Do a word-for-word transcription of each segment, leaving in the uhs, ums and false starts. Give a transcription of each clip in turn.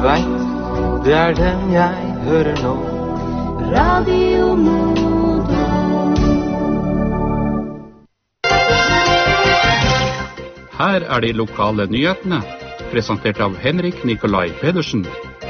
vet, det er den jeg hører nå. Radio Nordland. Her er de lokale nyhetene, presentert av Henrik Nikolai Pedersen.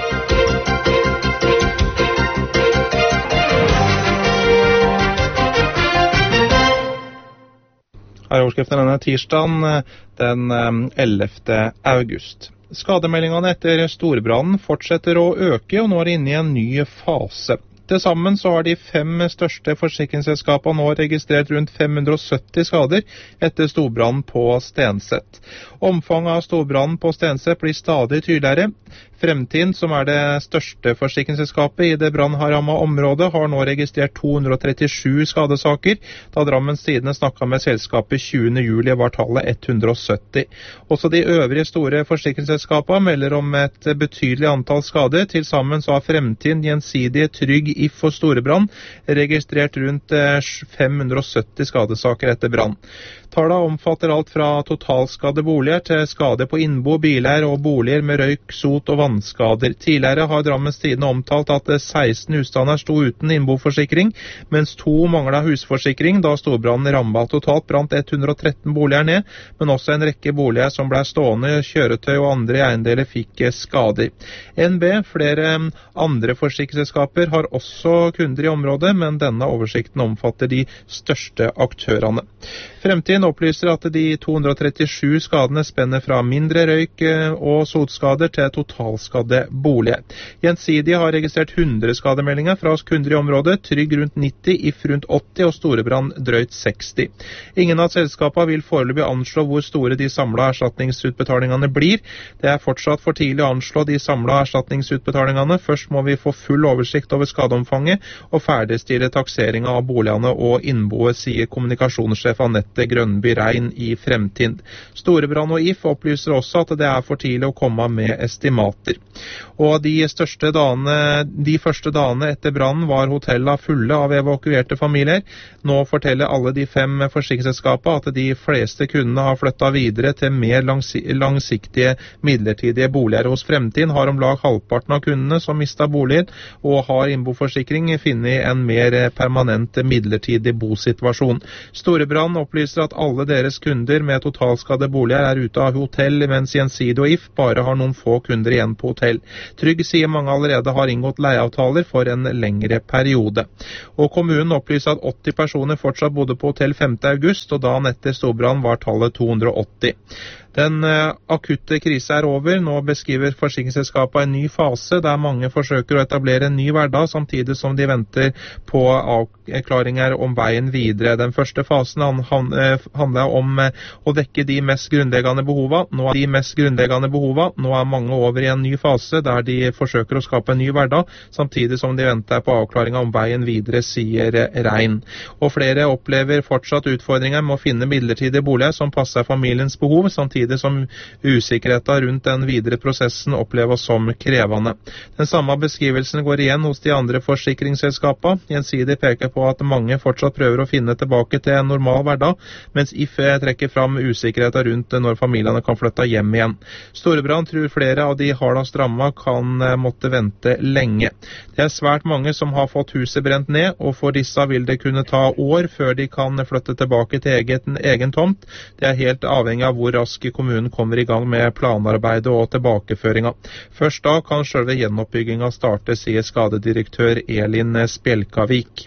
Her er overskriften denne tirsdagen den ellevte august. Skademeldingene etter storbrannen fortsetter å øke, og nå er inne i en ny fase. Til sammen så har de fem største forsikringsselskapene nå registrert rundt fem hundre og sytti skader etter storbrannen på Stenset. Omfanget av storbrannen på Stenset blir stadig tydeligere. Fremtiden, som er det største forsikringsselskapet i det brannramma området, har nå registrert to hundre og trettisju skadesaker. Da Drammens Tidende snakket med selskapet tjuende juli var tallet ett hundre og sytti. Også de øvrige store forsikringsselskapene melder om et betydelig antall skader. Til sammen så har Fremtiden, Gjensidige, Trygg, If og Storebrann registrert rundt fem hundre og sytti skadesaker etter brann. Tallene omfatter alt fra totalskade boliger til skade på innbo, biler og boliger med røyk, sot og vannskader. Tidligere har Drammens Tidende omtalt at seksten husstander sto uten innboforsikring, mens to manglet husforsikring da storbrannen rammet. Totalt brant ett hundre og tretten boliger ned, men også en rekke boliger som ble stående, kjøretøy og andre eiendeler fikk skader. N B, flere andre forsikringsselskaper har også kunder i området, men denne oversikten omfatter de største aktørene. Fremtiden opplyser at de to hundre og trettisju skadene spenner fra mindre røyk og sotskader til totalskade boliger. Gjensidige har registrert hundre skademeldinger fra kunder i området, Trygg rundt nitti, If rundt åtti og Storebrann drøyt seksti. Ingen av selskapene vil foreløpig anslå hvor store de samlede erstatningsutbetalingene blir. Det er fortsatt for tidlig å anslå de samlede erstatningsutbetalingene. Først må vi få full oversikt over skadeomfanget og ferdigstille takseringen av boligene og innboet, sier kommunikasjonssjef Annette Grønby Rein i Fremtiden. Storebrann og If opplyser også at det er for tidlig å komme med estimater. Og de største dagene, de første dagene etter brannen var hotellene fulle av evakuerte familier. Nå forteller alle de fem forsikringsselskapene at de fleste kundene har flyttet videre til mer langsiktige midlertidige boliger. Hos Fremtiden har om lag halvparten av kundene som mistet boliger og har innboforsikring finnet en mer permanent midlertidig bosituasjon. Storebrann opplyser at alle deres kunder med totalskade boliger er ute av hotell, mens Gjensidige og If bare har noen få kunder igjen på hotell. Trygg sier mange allerede har inngått leieavtaler for en lengre periode. Og kommunen opplyser at åtti personer fortsatt bodde på hotell femte august, og dagen etter storbrann var tallet to hundre og åtti. Den akutte krise er over. Nå beskriver forsikringsselskapet en ny fase der mange forsøker å etablere en ny hverdag, samtidig som de venter på avklaringer om veien videre. Den første fasen handler om å dekke de mest grunnleggende behovene. Nå er de mest grunnleggende behovene. Nå er mange over i en ny fase der de forsøker å skape en ny hverdag, samtidig som de venter på avklaringer om veien videre, sier Rein. Og flere opplever fortsatt utfordringer med å finne midlertidige boliger som passer familiens behov, samtidig som usikkerheten rundt den videre prosessen oppleves som krevende. Den samme beskrivelsen går igjen hos de andre forsikringsselskapene. Gjensidige peker på at mange fortsatt prøver å finne tilbake til en normal hverdag, mens If trekker fram usikkerheten rundt når familiene kan flytte hjem igjen. Storebrann tror flere av de hardest rammede kan måtte vente lenge. Det er svært mange som har fått huset brent ned, og for disse vil det kunne ta år før de kan flytte tilbake til egen, egen tomt. Det er helt avhengig av hvor raskt kommunen kommer i gang med planarbeidet og tilbakeføringa. Først da kan selve gjenoppbygginga starte, sier skadedirektør Elin Spjelkavik.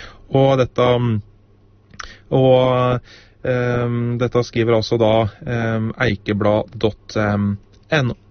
Og dette, og, um, dette skriver altså da um, eikeblad punktum no.